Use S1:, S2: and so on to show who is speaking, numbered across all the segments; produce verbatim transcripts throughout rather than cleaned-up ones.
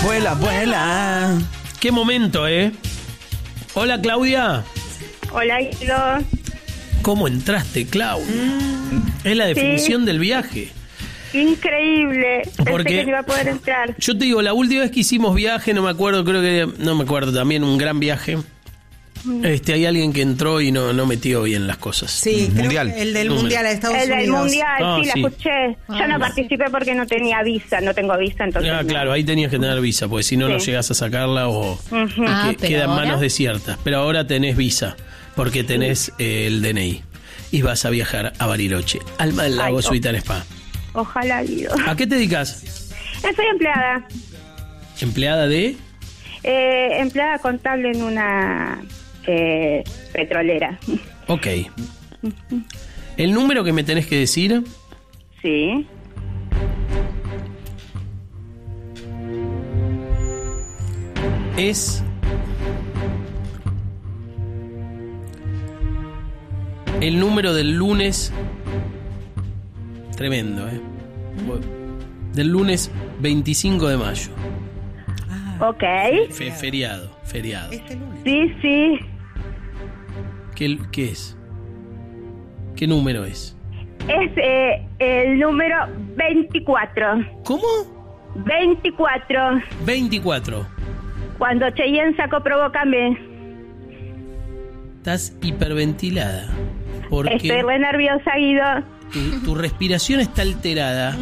S1: Vuela, vuela.
S2: Qué momento, ¿eh? Hola, Claudia.
S3: Hola, Guido.
S2: ¿Cómo entraste, Claudia? Mm. Es la definición sí. del viaje.
S3: Increíble.
S2: Porque
S3: Pensé que no iba a poder entrar.
S2: Yo te digo, la última vez que hicimos viaje, no me acuerdo, creo que... No me acuerdo, también un gran viaje. Este, hay alguien que entró y no, no metió bien las cosas.
S1: Sí, mundial.
S4: El del mundial de Estados
S3: el
S4: Unidos.
S3: El del mundial,
S2: ah,
S3: sí, la
S2: sí.
S3: escuché.
S4: Ah,
S3: Yo no
S4: sí.
S3: participé porque no tenía visa, no tengo visa, entonces.
S2: Ah,
S3: no.
S2: claro, ahí tenías que tener visa, porque si no,
S3: Sí.
S2: no llegás a sacarla o
S3: Uh-huh.
S5: Ah,
S2: que,
S5: pero
S2: quedan
S5: ahora...
S2: manos desiertas. Pero ahora tenés visa, porque tenés eh, el D N I. Y vas a viajar a Bariloche, Alma del Lago,
S3: Ay,
S2: Suite Spa.
S3: Ojalá, Guido.
S2: ¿A qué te dedicas?
S3: Soy empleada.
S2: ¿Empleada de...?
S3: Eh, empleada contable en una eh, petrolera.
S2: Ok. ¿El número que me tenés que decir?
S3: Sí.
S2: Es... el número del lunes... Tremendo, ¿eh? Del lunes veinticinco de mayo.
S3: Ok.
S2: Fe- feriado, feriado.
S4: Este lunes.
S3: Sí, sí.
S2: ¿Qué, ¿Qué es? ¿Qué número es?
S3: Es eh, el número veinticuatro.
S2: ¿Cómo?
S3: veinticuatro.
S2: veinticuatro.
S3: Cuando Cheyenne sacó Provócame.
S2: Estás hiperventilada. Porque
S3: Estoy re nerviosa, Guido.
S2: tu, tu respiración está alterada.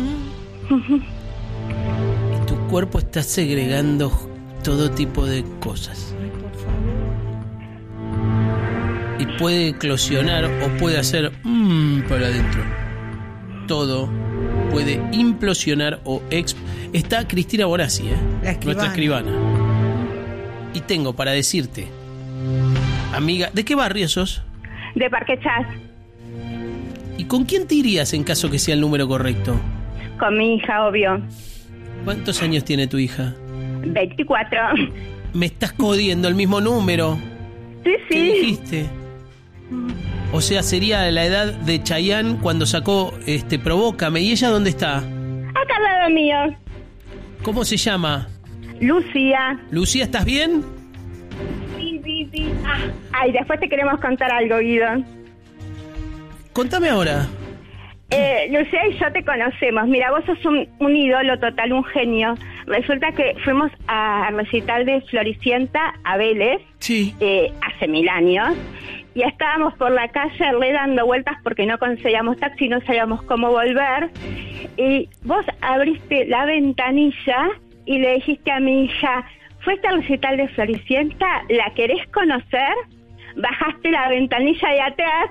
S2: Y tu cuerpo está segregando todo tipo de cosas. Y puede eclosionar o puede hacer mmm para adentro. Todo puede implosionar o exp... Está Cristina Bonazzi, ¿eh?
S4: La escribana.
S2: Nuestra escribana. Y tengo para decirte, amiga, ¿de qué barrio sos?
S3: De Parque Chas.
S2: ¿Y con quién te irías en caso que sea el número correcto?
S3: Con mi hija, obvio.
S2: ¿Cuántos años tiene tu hija?
S3: veinticuatro.
S2: Me estás jodiendo el mismo número.
S3: Sí,
S2: ¿Qué
S3: sí.
S2: dijiste? O sea, sería la edad de Chayanne cuando sacó este Provócame. ¿Y ella dónde está?
S3: Acá al lado mío.
S2: ¿Cómo se llama?
S3: Lucía.
S2: Lucía, ¿estás bien?
S3: Sí, sí, sí. Ah. Ay, después te queremos contar algo, Guido.
S2: Contame ahora.
S3: Eh, Lucía y yo te conocemos. Mira, vos sos un, un ídolo total, un genio. Resulta que fuimos a recital de Floricienta a Vélez
S2: Sí.
S3: eh, hace mil años. Y estábamos por la calle re dando vueltas porque no conseguíamos taxi, no sabíamos cómo volver. Y vos abriste la ventanilla y le dijiste a mi hija, ¿fuiste al recital de Floricienta? ¿La querés conocer? Bajaste la ventanilla de atrás